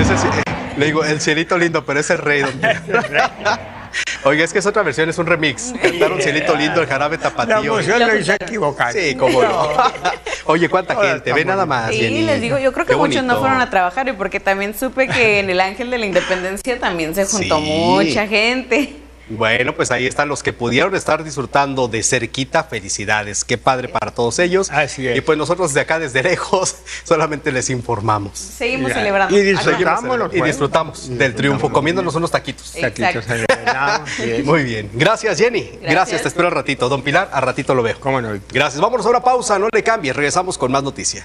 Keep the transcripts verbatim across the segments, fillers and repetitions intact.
Ese sí, eh, le digo, el cielito lindo, pero es el rey. Oiga, es que es otra versión, es un remix. Cantaron Cielito Lindo, el Jarabe Tapatío. La emoción lo hizo equivocar. Sí, cómo no. Oye, ¿cuánta gente? Ve nada más. Sí, Jenny. les digo, yo creo que Qué muchos bonito. no fueron a trabajar y porque también supe que en el Ángel de la Independencia también se juntó Sí. mucha gente. Bueno, pues ahí están los que pudieron estar disfrutando de cerquita. Felicidades, qué padre para todos ellos. Así es. Y pues nosotros de acá desde lejos solamente les informamos. Seguimos Ya. celebrando. Y disfrutamos Seguimos los y disfrutamos del triunfo, comiéndonos unos taquitos. Taquitos Exacto. en el helado, sí. Muy bien. Gracias, Jenny. Gracias. Gracias. Te espero al ratito. Don Pilar, al ratito lo veo. Cómo no. Gracias. Vámonos a una pausa, no le cambies. Regresamos con más noticia.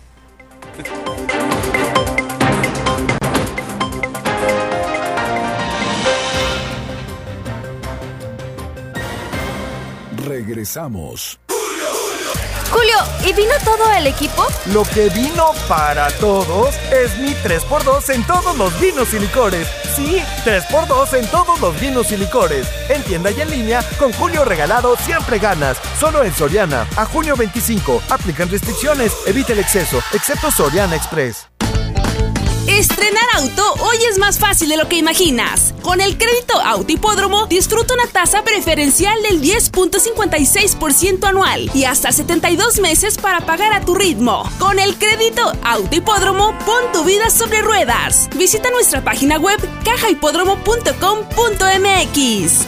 Regresamos. Julio, ¿y vino todo el equipo? Lo que vino para todos es mi tres por dos en todos los vinos y licores. Sí, tres por dos en todos los vinos y licores. En tienda y en línea, con Julio regalado siempre ganas. Solo en Soriana. A junio veinticinco. Aplican restricciones. Evita el exceso, excepto Soriana Express. Estrenar auto hoy es más fácil de lo que imaginas. Con el crédito Auto Hipódromo, disfruta una tasa preferencial del diez punto cincuenta y seis por ciento anual y hasta setenta y dos meses para pagar a tu ritmo. Con el crédito Auto Hipódromo, pon tu vida sobre ruedas. Visita nuestra página web caja hipódromo punto com punto m x.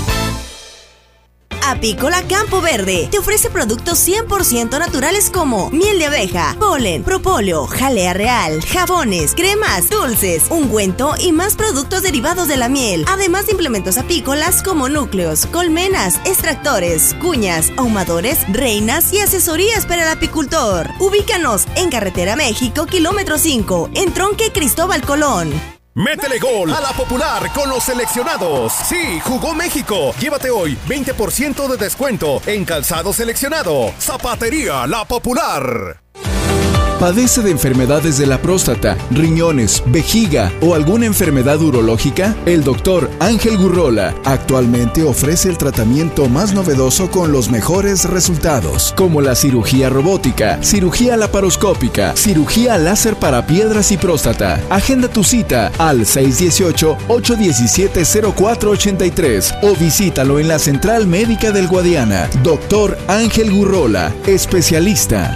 Apícola Campo Verde te ofrece productos cien por ciento naturales como miel de abeja, polen, propóleo, jalea real, jabones, cremas, dulces, ungüento y más productos derivados de la miel, además de implementos apícolas como núcleos, colmenas, extractores, cuñas, ahumadores, reinas y asesorías para el apicultor. Ubícanos en Carretera México, kilómetro cinco, en Tronque Cristóbal Colón. Métele gol a la Popular con los seleccionados. Sí, jugó México. Llévate hoy veinte por ciento de descuento en calzado seleccionado. Zapatería La Popular. ¿Padece de enfermedades de la próstata, riñones, vejiga o alguna enfermedad urológica? El doctor Ángel Gurrola actualmente ofrece el tratamiento más novedoso con los mejores resultados, como la cirugía robótica, cirugía laparoscópica, cirugía láser para piedras y próstata. Agenda tu cita al seis uno ocho, ocho uno siete, cero cuatro ocho tres o visítalo en la Central Médica del Guadiana. Doctor Ángel Gurrola, especialista.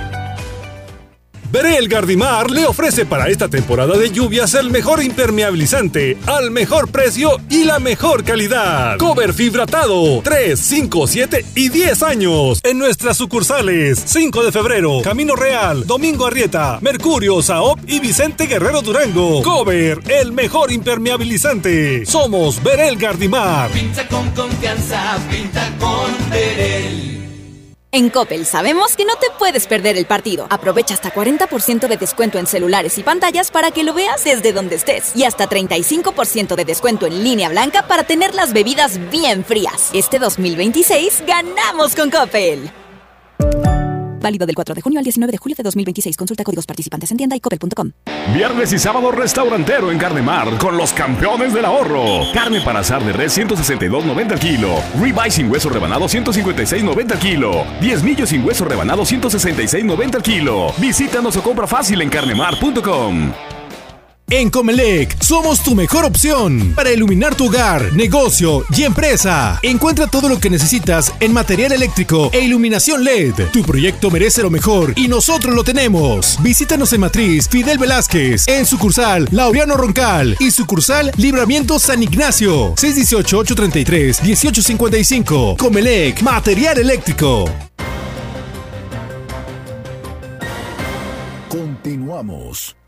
Berel Gardimar le ofrece para esta temporada de lluvias el mejor impermeabilizante, al mejor precio y la mejor calidad. Cover fibratado, tres, cinco, siete y diez años. En nuestras sucursales, cinco de febrero, Camino Real, Domingo Arrieta, Mercurio, Saop y Vicente Guerrero Durango. Cover, el mejor impermeabilizante. Somos Berel Gardimar. Pinta con confianza, pinta con Berel. En Coppel sabemos que no te puedes perder el partido. Aprovecha hasta cuarenta por ciento de descuento en celulares y pantallas para que lo veas desde donde estés. Y hasta treinta y cinco por ciento de descuento en línea blanca para tener las bebidas bien frías. Este dos mil veintiséis ganamos con Coppel. Válido del cuatro de junio al diecinueve de julio de dos mil veintiséis. Consulta códigos participantes en tienda y coppel punto com. Viernes y sábado restaurantero en Gardemar con los campeones del ahorro. Carne para asar de res ciento sesenta y dos noventa al kilo. Ribeye sin hueso rebanado ciento cincuenta y seis noventa al kilo. diez millos sin hueso rebanado ciento sesenta y seis noventa al kilo. Visítanos o compra fácil en carnemar punto com. En Comelec somos tu mejor opción para iluminar tu hogar, negocio y empresa. Encuentra todo lo que necesitas en material eléctrico e iluminación L E D. Tu proyecto merece lo mejor y nosotros lo tenemos. Visítanos en Matriz Fidel Velázquez, en sucursal Laureano Roncal y sucursal Libramiento San Ignacio. seis uno ocho, ocho tres tres, uno ocho cinco cinco. Comelec, material eléctrico. Continuamos.